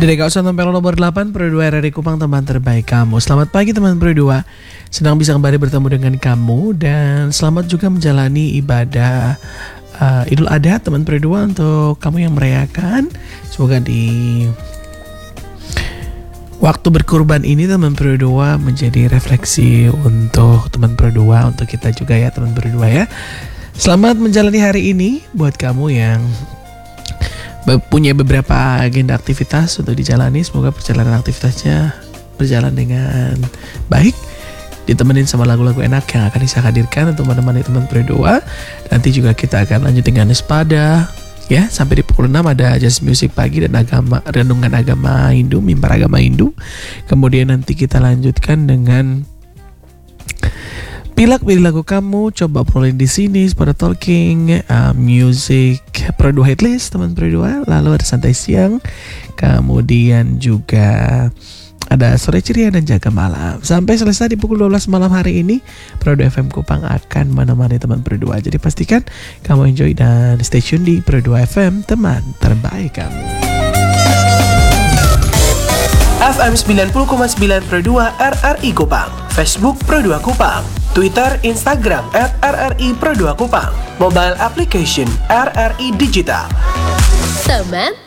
Dari kawasan Tempel nomor 8 Pro 2 RRI Kupang, teman terbaik kamu. Selamat pagi teman Pro 2. Senang bisa kembali bertemu dengan kamu. Dan selamat juga menjalani ibadah Idul Adha teman Pro 2 untuk kamu yang merayakan. Semoga di waktu berkurban ini teman Pro 2 menjadi refleksi untuk teman Pro 2, untuk kita juga ya teman Pro 2 ya. Selamat menjalani hari ini buat kamu yang punya beberapa agenda aktivitas untuk dijalani. Semoga perjalanan aktivitasnya berjalan dengan baik, ditemenin sama lagu-lagu enak yang akan saya hadirkan untuk menemani teman Pro 2. Nanti juga kita akan lanjut dengan Espada ya, sampai di pukul 6 ada jazz music pagi dan renungan agama Hindu, mimbar agama Hindu. Kemudian nanti kita lanjutkan dengan pilih lagu kamu, coba proline di sini, Espada Talking, music Pro 2 Hitlist teman Pro 2. Lalu ada santai siang, kemudian juga ada sore ceria dan jaga malam. Sampai selesai di pukul 12 malam hari ini, Pro 2 FM Kupang akan menemani teman Pro 2. Jadi pastikan kamu enjoy dan stay tune di Pro 2 FM, teman terbaik kamu. FM 90,9 Pro 2 RRI Kupang, Facebook Pro 2 Kupang, Twitter, Instagram @RRI Pro 2 Kupang, mobile application RRI Digital. Teman